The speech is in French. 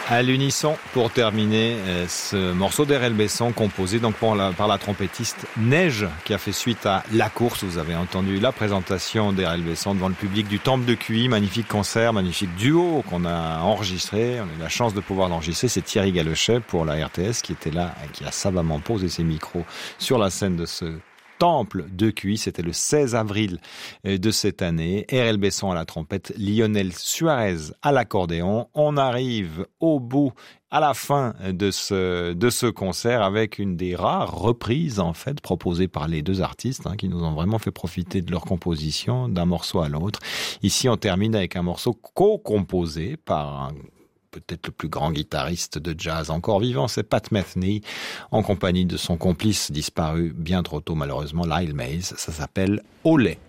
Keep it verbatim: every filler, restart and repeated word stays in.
À l'unisson, pour terminer, ce morceau d'R L Besson composé donc par la, par la trompettiste Neige, qui a fait suite à La Course. Vous avez entendu la présentation d'R L Besson devant le public du Temple de Cuy. Magnifique concert, magnifique duo qu'on a enregistré. On a eu la chance de pouvoir l'enregistrer. C'est Thierry Galechet pour la R T S qui était là et qui a savamment posé ses micros sur la scène de ce Temple de Cuy. C'était le seize avril de cette année. R L Besson à la trompette, Lionel Suarez à l'accordéon. On arrive au bout, à la fin de ce de ce concert avec une des rares reprises en fait proposées par les deux artistes hein, qui nous ont vraiment fait profiter de leur composition d'un morceau à l'autre. Ici, on termine avec un morceau co-composé par un peut-être le plus grand guitariste de jazz encore vivant, c'est Pat Metheny, en compagnie de son complice disparu bien trop tôt malheureusement, Lyle Mays. Ça s'appelle Olé.